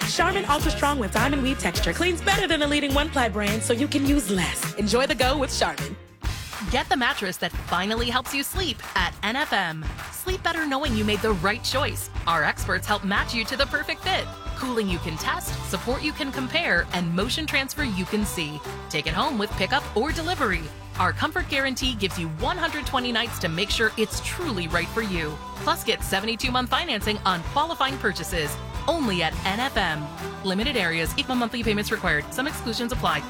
Charmin Ultra Strong with diamond weave texture cleans better than the leading one-ply brand, so you can use less. Enjoy the go with Charmin. Get the mattress that finally helps you sleep at NFM. Sleep better knowing you made the right choice. Our experts help match you to the perfect fit. Cooling you can test, support you can compare, and motion transfer you can see. Take it home with pickup or delivery. Our comfort guarantee gives you 120 nights to make sure it's truly right for you. Plus, get 72-month financing on qualifying purchases. Only at NFM. Limited areas, equal monthly payments required. Some exclusions apply.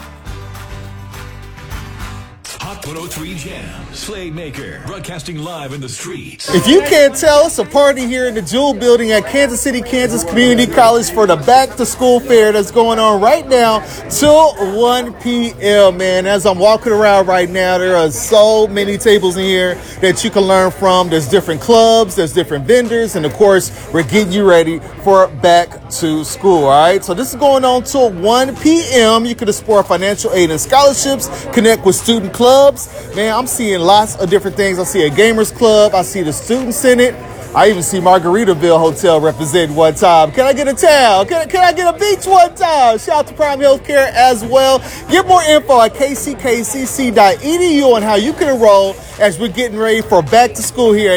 Hot 103 Jams. Playmaker. Broadcasting live in the streets. If you can't tell, it's a party here in the Jewel Building at Kansas City, Kansas Community College for the Back to School Fair that's going on right now till 1 p.m., man. As I'm walking around right now, there are so many tables in here that you can learn from. There's different clubs, there's different vendors, and of course, we're getting you ready for back to school, all right? So this is going on till 1 p.m. You can explore financial aid and scholarships, connect with student clubs. Man, I'm seeing lots of different things. I see a gamers club. I see the student senate. I even see Margaritaville Hotel represented one time. Can I get a towel? Can I get a beach one time? Shout out to Prime Healthcare as well. Get more info at kckcc.edu on how you can enroll as we're getting ready for back to school here at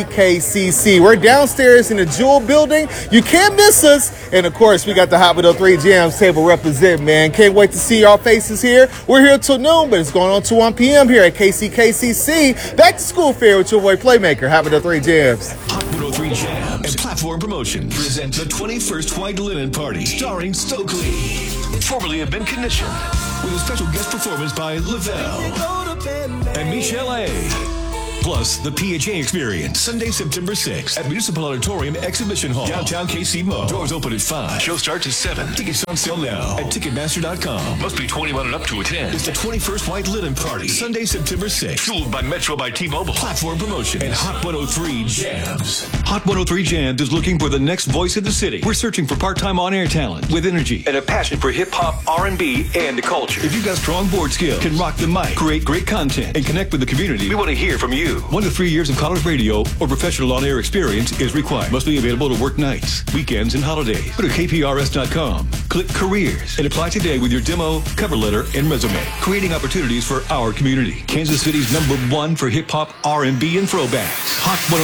KCKCC. We're downstairs in the Jewel Building. You can't miss us. And of course, we got the Hot 103 Jams table represent, man. Can't wait to see our faces here. We're here till noon, but it's going on to 1 p.m. here at KCKCC. Back to school fair with your boy Playmaker. Hot 103 Jams. Hot 103 Jams and Platform Promotions present the 21st White Linen Party starring Stokely, formerly of Ben Condition, with a special guest performance by Lavelle and Michelle A. Plus, the PHA Experience, Sunday, September 6th at Municipal Auditorium Exhibition Hall, downtown KC Mo. Doors open at 5. Show starts at 7. Tickets on sale now at Ticketmaster.com. Must be 21 and up to attend. It's the 21st White Linen Party, Sunday, September 6th. Fueled by Metro by T-Mobile, Platform Promotion, and Hot 103 Jams. Hot 103 Jams is looking for the next voice of the city. We're searching for part-time on-air talent with energy and a passion for hip-hop, R&B, and the culture. If you've got strong board skills, can rock the mic, create great content, and connect with the community, we want to hear from you. 1 to 3 years of college radio or professional on-air experience is required. Must be available to work nights, weekends, and holidays. Go to kprs.com, click careers, and apply today with your demo, cover letter, and resume. Creating opportunities for our community. Kansas City's #1 for hip-hop, R&B, and throwbacks. Hot 103